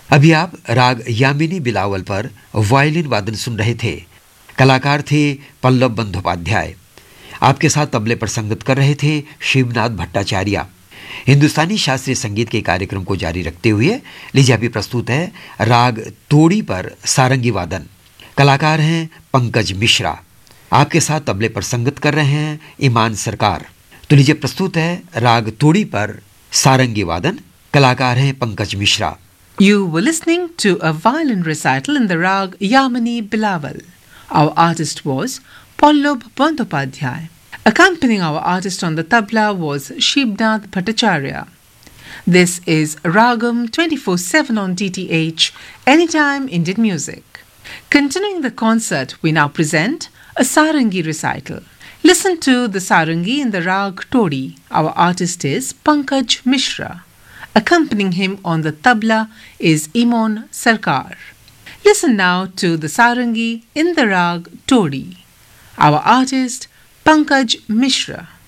अभी आप राग यामिनी बिलावल पर वायलिन वादन सुन रहे थे। कलाकार थे पल्लव बंदोपाध्याय। आपके साथ तबले पर संगत कर रहे थे शिवनाथ भट्टाचार्य। हिंदुस्तानी शास्त्रीय संगीत के कार्यक्रम को जारी रखते हुए लीजिए अभी प्रस्तुत है राग तोड़ी पर सारंगी वादन। कलाकार हैं पंकज मिश्रा। आपके साथ तबले पर संगत कर रहे हैं ईमान सरकार। तो लीजिए प्रस्तुत है राग तोड़ी पर सारंगी वादन। कलाकार हैं Pankaj Mishra. You were listening to a violin recital in the rag Yamini Bilawal. Our artist was Pallab Bandyopadhyay. Accompanying our artist on the tabla was Shibnath Bhattacharya. This is Ragam 24/7 on DTH, Anytime Indian Music. Continuing the concert, we now present a Sarangi recital. Listen to the Sarangi in the rag Todi. Our artist is Pankaj Mishra. Accompanying him on the tabla is Imon Sarkar. Listen now to the Sarangi in the rag Todi. Our artist Pankaj Mishra.